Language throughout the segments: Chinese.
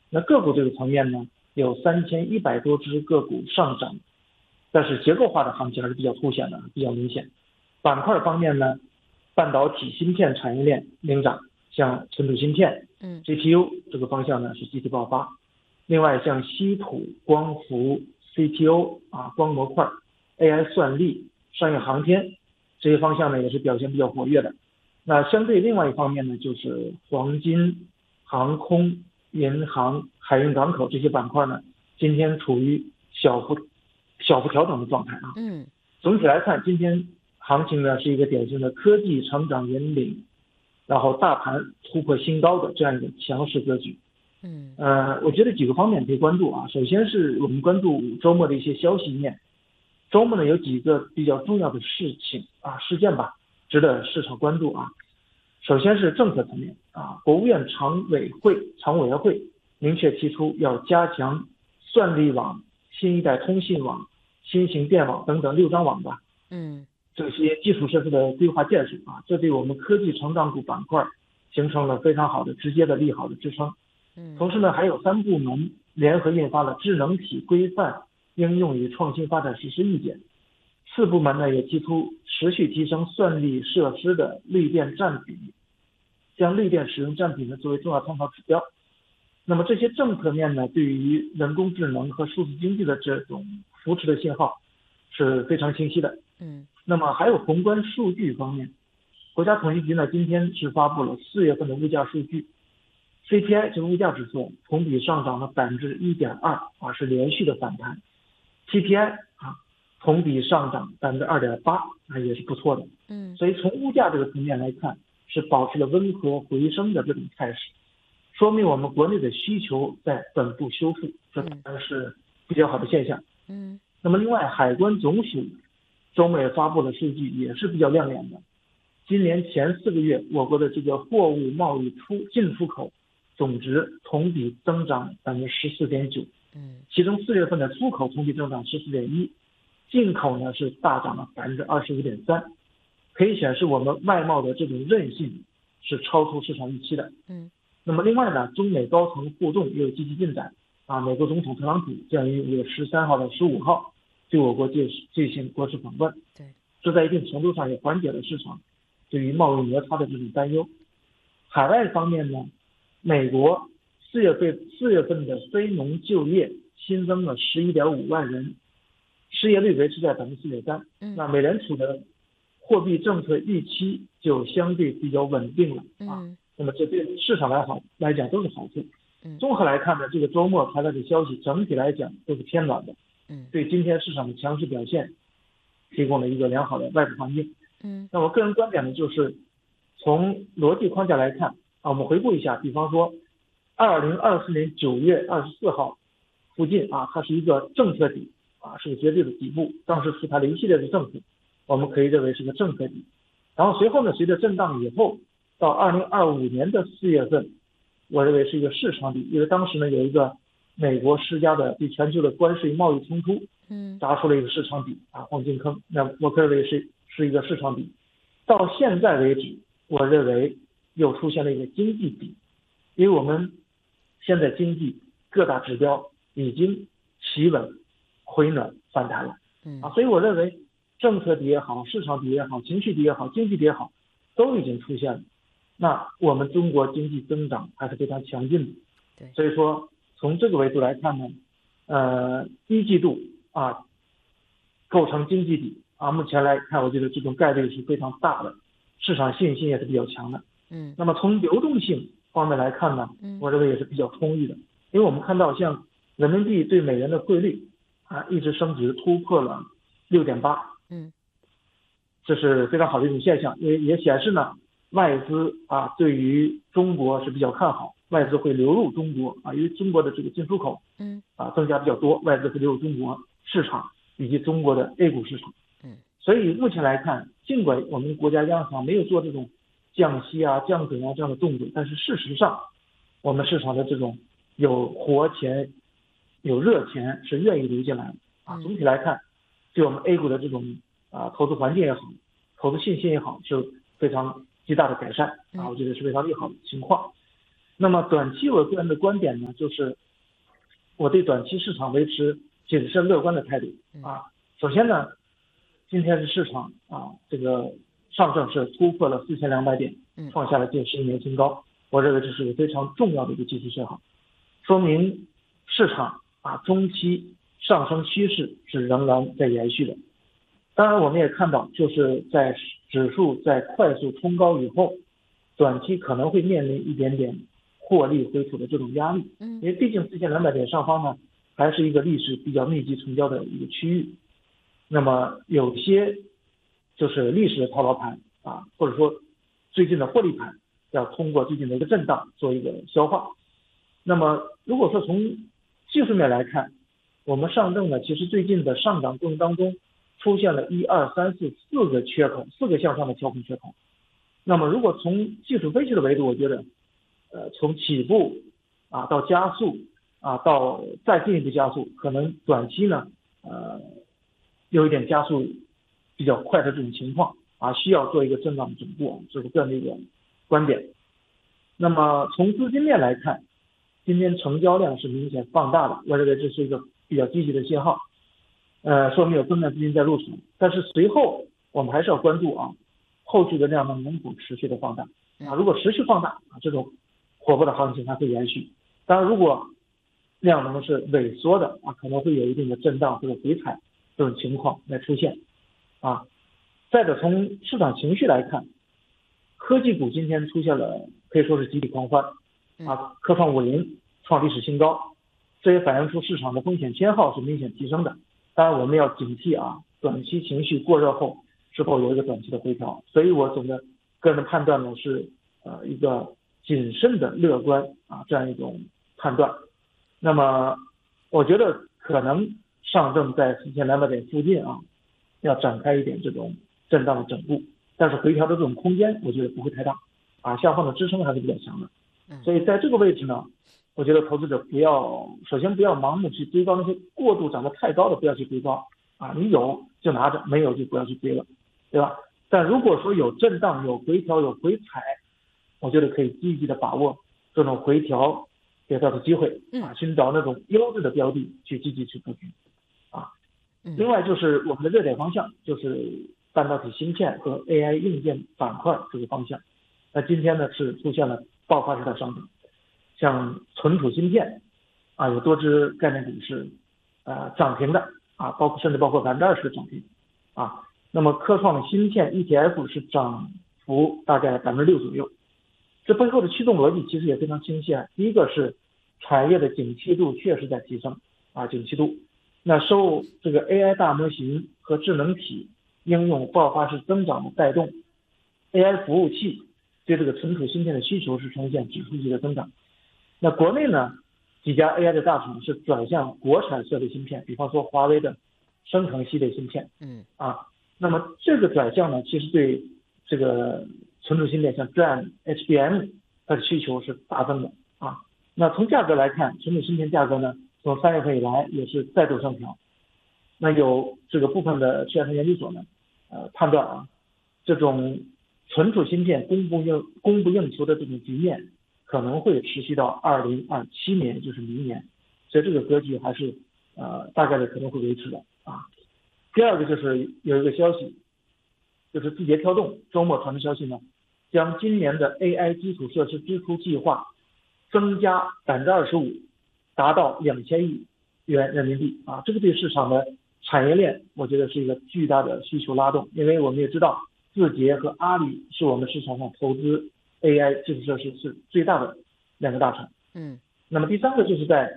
那个股这个层面呢，有3100多只个股上涨，但是结构化的行情还是比较凸显的，比较明显。板块方面呢，半导体芯片产业链领涨，像存储芯片、GPU 这个方向呢是集体爆发。另外像稀土、光伏、CPO 光模块、AI 算力、商业航天这些方向呢也是表现比较活跃的。那相对另外一方面呢，就是黄金、航空、银行、海运港口这些板块呢，今天处于小幅调整的状态啊。总体来看，今天行情呢是一个典型的科技成长引领，然后大盘突破新高的这样一个强势格局。我觉得几个方面可以关注啊。首先是我们关注周末的一些消息面，周末呢有几个比较重要的事件吧，值得市场关注啊。首先是政策层面国务院常委员会明确提出要加强算力网、新一代通信网、新型电网等等6张网吧。这些基础设施的规划建设这对我们科技成长股板块形成了非常好的直接的利好的支撑。同时呢，还有3部门联合印发了智能体规范应用与创新发展实施意见，4部门呢也提出持续提升算力设施的绿电占比，将绿电使用占比呢作为重要参考指标。那么这些政策面呢，对于人工智能和数字经济的这种扶持的信号是非常清晰的。那么还有宏观数据方面，国家统计局呢今天是发布了4月份的物价数据。CPI 这个物价指数同比上涨了 1.2%，是连续的反弹。PPI 同比上涨 2.8%，也是不错的。所以从物价这个层面来看，是保持了温和回升的这种态势，说明我们国内的需求在稳步修复，这当然是比较好的现象。那么另外，海关总署周末也发布了数据，也是比较亮眼的。今年前4个月，我国的这个货物贸易进出口总值同比增长 14.9%，其中4月份的出口同比增长 14.1%，进口呢是大涨了 25.3%，可以显示我们外贸的这种韧性是超出市场预期的。那么另外呢，中美高层互动也有积极进展美国总统特朗普将于5月13号到15号对我国进行国事访问，这在一定程度上也缓解了市场对于贸易摩擦的这种担忧。海外方面呢，美国4月份的非农就业新增了 11.5 万人，失业率维持在 4.3%。那美联储的货币政策预期就相对比较稳定了那么这对市场来讲都是好处。综合来看呢，这个周末传来的消息整体来讲都是偏暖的，对今天市场的强势表现提供了一个良好的外部环境。那我个人观点呢，就是从逻辑框架来看我们回顾一下，比方说2024年9月24号附近它是一个政策底是个绝对的底部，当时出台了一系列的政策，我们可以认为是个政策底。然后随后呢，随着震荡以后，到2025年的4月份，我认为是一个市场底，因为当时呢有一个美国施加的对全球的关税贸易冲突砸出了一个市场底黄金坑，那我可认为是一个市场底。到现在为止，我认为又出现了一个经济底，因为我们现在经济各大指标已经企稳回暖反弹了所以我认为政策底也好，市场底也好，情绪底也好，经济底也好，都已经出现了。那我们中国经济增长还是非常强劲的。所以说从这个维度来看呢一季度构成经济底目前来看，我觉得这种概率是非常大的，市场信心也是比较强的。那么从流动性方面来看呢，我认为也是比较充裕的，因为我们看到像人民币对美元的汇率一直升值突破了 6.8，这是非常好的一种现象，也显示呢外资对于中国是比较看好，外资会流入中国因为中国的这个进出口增加比较多，外资会流入中国市场以及中国的 A 股市场。所以目前来看，尽管我们国家央行没有做这种降息降准这样的动作，但是事实上我们市场的这种有活钱有热钱是愿意流进来的总体来看，对我们 A 股的这种投资环境也好，投资信心也好，是非常极大的改善我觉得是非常利好的情况。 那么短期我个人的观点呢，就是我对短期市场维持谨慎乐观的态度啊。首先呢，今天的市场这个上证是突破了4200点，创下了近11年新高。我认为这是个非常重要的一个技术信号，说明市场中期上升趋势是仍然在延续的。当然，我们也看到，就是在指数在快速冲高以后，短期可能会面临一点点获利回吐的这种压力，因为毕竟4200点上方呢，还是一个历史比较密集成交的一个区域。那么有些就是历史的套牢盘或者说最近的获利盘，要通过最近的一个震荡做一个消化。那么如果说从技术面来看，我们上证呢，其实最近的上涨过程当中出现了1、2、3、4、4个缺口，4个向上的跳空缺口。那么如果从技术分析的维度，我觉得从起步到加速到再进一步加速，可能短期呢有一点加速比较快的这种情况需要做一个震荡整固，这是个人的一个观点。那么从资金面来看，今天成交量是明显放大的，我认为这是一个比较积极的信号，说明有增量资金在入场。但是随后我们还是要关注后续的量能否持续的放大如果持续放大这种火爆的行情还会延续。当然，如果量能是萎缩的可能会有一定的震荡或者回踩这种情况来出现再者，从市场情绪来看，科技股今天出现了可以说是集体狂欢科创50创历史新高，这也反映出市场的风险偏好是明显提升的。当然我们要警惕短期情绪过热后是否有一个短期的回调。所以我个人的判断呢是一个谨慎的乐观这样一种判断。那么我觉得可能上证在4200点附近要展开一点这种震荡的整固，但是回调的这种空间我觉得不会太大下方的支撑还是比较强的。所以在这个位置呢，我觉得投资者首先不要盲目去追高那些过度涨得太高的，不要去追高你有就拿着，没有就不要去追了，对吧？但如果说有震荡、有回调、有回踩，我觉得可以积极的把握这种回调给到的机会寻找那种优质的标的去积极去布局另外就是我们的热点方向，就是半导体芯片和 AI 硬件板块这个方向。那今天呢是出现了爆发式的上涨，像存储芯片有多只概念股是涨停的甚至包括20%的涨停那么科创芯片 ETF 是涨幅大概6%左右。这背后的驱动逻辑其实也非常清晰第一个是产业的景气度确实在提升景气度。那受这个 AI 大模型和智能体应用爆发式增长的带动， AI 服务器对这个存储芯片的需求是呈现指数级的增长。那国内呢几家 AI 的大厂是转向国产设备芯片，比方说华为的生成系列芯片那么这个转向呢其实对这个存储芯片像 DRAM、HBM 它的需求是大增的那从价格来看，存储芯片价格呢从3月份以来也是再度上调。那有这个部分的市场研究所呢判断这种存储芯片供不应求的这种局面可能会持续到2027年，就是明年。所以这个格局还是大概率可能会维持的第二个就是有一个消息，就是字节跳动周末传的消息呢，将今年的 AI 基础设施支出计划增加25%，达到2000亿元人民币这个对市场的产业链我觉得是一个巨大的需求拉动。因为我们也知道字节和阿里是我们市场上投资 AI 基础设施是最大的2个大厂那么第三个就是在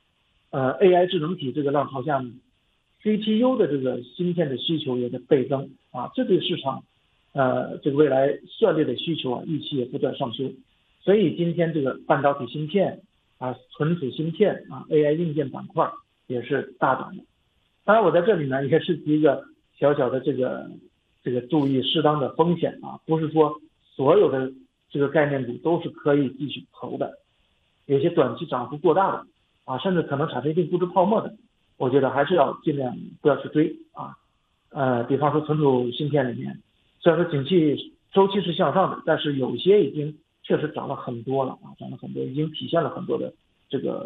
AI 智能体这个浪潮下呢， CPU 的这个芯片的需求也在倍增这对市场这个未来算力的需求预期也不断上修。所以今天这个半导体芯片存储芯片AI 硬件板块也是大涨的。当然我在这里呢也是提一个小小的这个注意适当的风险不是说所有的这个概念股都是可以继续投的，有些短期涨幅过大的甚至可能产生一定估值泡沫的，我觉得还是要尽量不要去追比方说存储芯片里面，虽然说景气周期是向上的，但是有些已经确实涨了很多了啊，涨了很多，已经体现了很多的这个